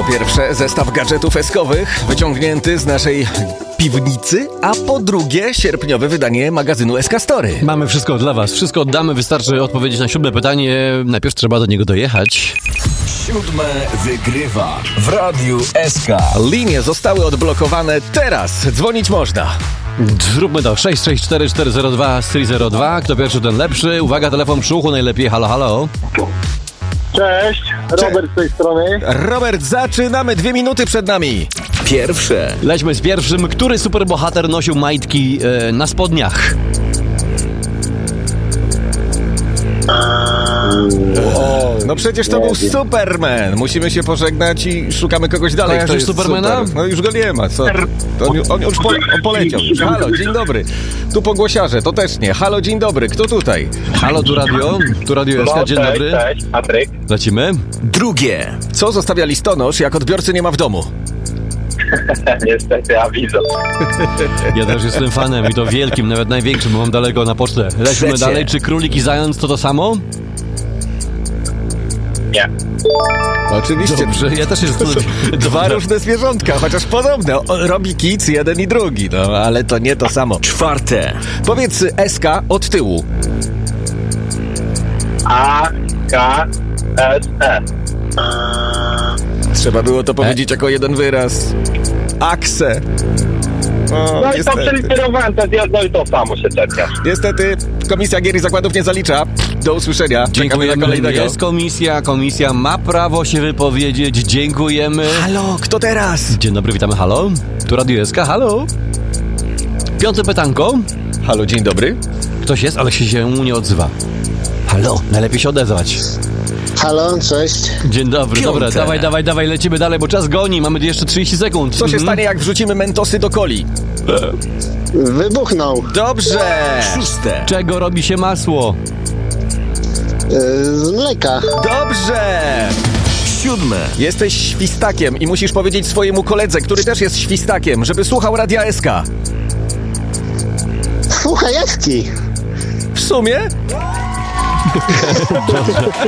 Po pierwsze, zestaw gadżetów eskowych wyciągnięty z naszej piwnicy, a po drugie, sierpniowe wydanie magazynu SK Story. Mamy wszystko dla was, wszystko oddamy, wystarczy odpowiedzieć na 7 pytanie. Najpierw trzeba do niego dojechać. 7 wygrywa w Radiu SK. Linie zostały odblokowane teraz. Dzwonić można. Zróbmy to. 664402302. Kto pierwszy, ten lepszy. Uwaga, telefon przy uchu najlepiej. Halo, halo. Cześć, Robert z tej strony. Robert, zaczynamy. 2 minuty przed nami. Pierwsze. Lećmy z pierwszym. Który superbohater nosił majtki na spodniach? No przecież to był Superman. Musimy się pożegnać i szukamy kogoś dalej. Kojarzysz Kto jest Supermana? Super. No już go nie ma. Co? To on już poleciał. Halo, dzień dobry. Tu pogłosiarze, to też nie. Halo, dzień dobry. Kto tutaj? Halo, tu radio. Tu Radio SK, dzień dobry. Cześć, Patryk. Lecimy. Drugie. Co zostawia listonosz, jak odbiorcy nie ma w domu? Niestety, awizo. Ja też jestem fanem i to wielkim, nawet największym, bo mam daleko na pocztę. Lećmy Trzecie. dalej. Czy królik i zając to samo? Nie. Oczywiście. Dobrze, ja też jestem... Dwa różne zwierzątka, chociaż podobne. Robi kic jeden i drugi, no ale to nie to samo. Czwarte. Powiedz SK od tyłu. A-K-S-E. Trzeba było to powiedzieć jako jeden wyraz. Akse. O, No i to niestety. przeliterowałem, to jest jedno i to samo się czeka. Niestety Komisja Gier i Zakładów nie zalicza. Do usłyszenia. Czekamy na Dziękujemy. kolejnego. Jest komisja ma prawo się wypowiedzieć. Dziękujemy. Halo, kto teraz? Dzień dobry, witamy. Halo? Tu Radio SK, halo? Piąte pytanko. Halo, dzień dobry. Ktoś jest, ale się nie odzywa. Halo? Najlepiej się odezwać. Halo, cześć. Dzień dobry, Piąte. dobra, dawaj, lecimy dalej, bo czas goni. Mamy jeszcze 30 sekund. Co się stanie, jak wrzucimy mentosy do coli? Wybuchnął. Dobrze! Szóste. Czego robi się masło? Z mleka. Dobrze! 7. Jesteś świstakiem i musisz powiedzieć swojemu koledze, który też jest świstakiem, żeby słuchał Radia SK. Fuchajewski. W sumie?